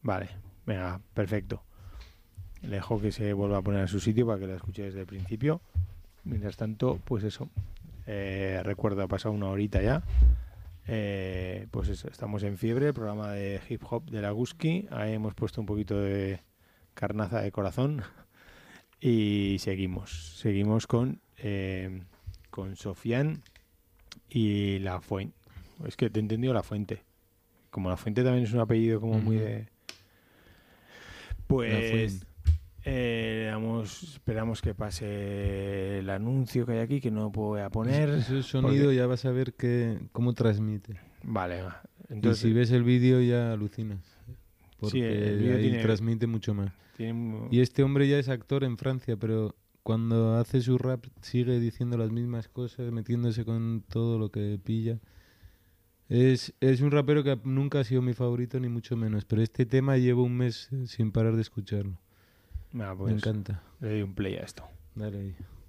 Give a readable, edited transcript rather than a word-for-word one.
Vale, venga, perfecto. Le dejo que se vuelva a poner a su sitio para que la escuche desde el principio. Mientras tanto, pues eso. Recuerdo, ha pasado una horita ya. Pues eso, estamos en Fiebre, el programa de hip hop de la Guski. Ahí hemos puesto un poquito de carnaza de corazón. Y seguimos con Sofian y La Fuente. Es que te he entendido La Fuente. Como La Fuente también es un apellido como muy de... La Pues Fuente. esperamos que pase el anuncio que hay aquí, que no voy a poner. Ese sonido ya vas a ver cómo transmite. Vale, va. Y Entonces, si ves el vídeo ya alucinas. sí, el Porque vídeo ahí tiene... transmite mucho más. tiene Y este hombre ya es actor en Francia, pero cuando hace su rap sigue diciendo las mismas cosas, metiéndose con todo lo que pilla. Es un rapero que nunca ha sido mi favorito, ni mucho menos. Pero este tema llevo un mes sin parar de escucharlo. Venga, Me pues encanta. le doy un play a esto. Dale ahí.